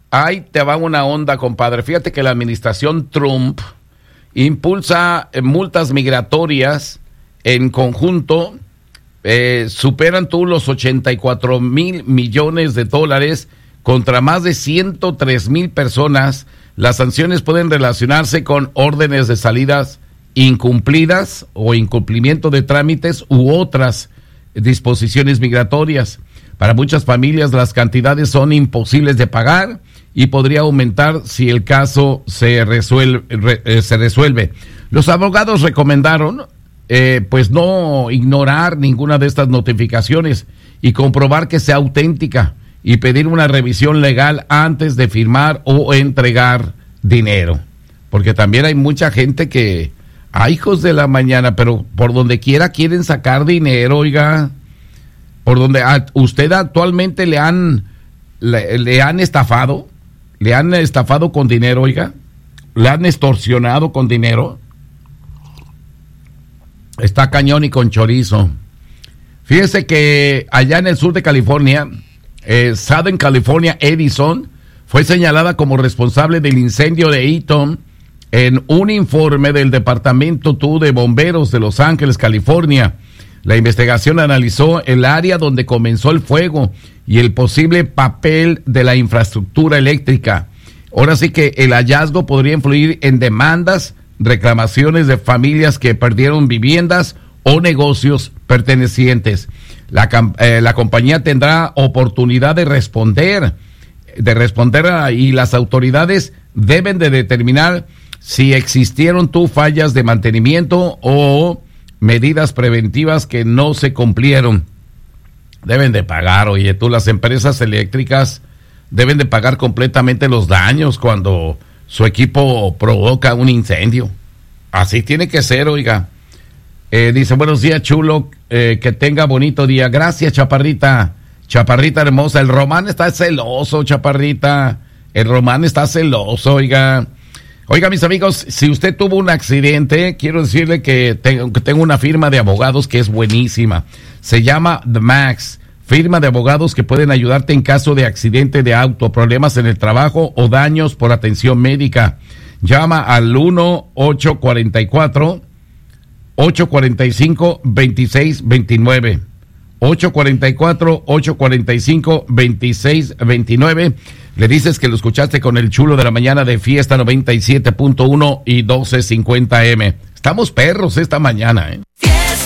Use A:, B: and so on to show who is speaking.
A: Ahí te va una onda, compadre. Fíjate que la administración Trump impulsa multas migratorias en conjunto, superan los 84,000 millones de dólares contra más de 103,000 personas. Las sanciones pueden relacionarse con órdenes de salidas incumplidas o incumplimiento de trámites u otras disposiciones migratorias. Para muchas familias las cantidades son imposibles de pagar y podría aumentar si el caso se resuelve. Los abogados recomendaron pues no ignorar ninguna de estas notificaciones y comprobar que sea auténtica y pedir una revisión legal antes de firmar o entregar dinero. Porque también hay mucha gente que, hijos de la mañana, pero por donde quiera quieren sacar dinero, oiga. Por donde usted actualmente le han estafado, con dinero, oiga, le han extorsionado con dinero. Está cañón y con chorizo. Fíjese que allá en el sur de California, Southern California Edison fue señalada como responsable del incendio de Eaton en un informe del Departamento de Bomberos de Los Ángeles, California. La investigación analizó el área donde comenzó el fuego y el posible papel de la infraestructura eléctrica. Ahora sí que el hallazgo podría influir en demandas, reclamaciones de familias que perdieron viviendas o negocios pertenecientes. La compañía tendrá oportunidad de responder y las autoridades deben de determinar si existieron fallas de mantenimiento o medidas preventivas que no se cumplieron. Deben de pagar, las empresas eléctricas deben de pagar completamente los daños cuando su equipo provoca un incendio. Así tiene que ser, oiga. Dice, buenos días, chulo, que tenga bonito día. Gracias, chaparrita hermosa. El Román está celoso, chaparrita. El Román está celoso, oiga. Oiga, mis amigos, si usted tuvo un accidente, quiero decirle que tengo una firma de abogados que es buenísima. Se llama The Max, firma de abogados que pueden ayudarte en caso de accidente de auto, problemas en el trabajo o daños por atención médica. Llama al 1-844-845-2629. 844-845-2629. Le dices que lo escuchaste con el chulo de la mañana de Fiesta 97.1 y 1250M. Estamos perros esta mañana, ¿eh?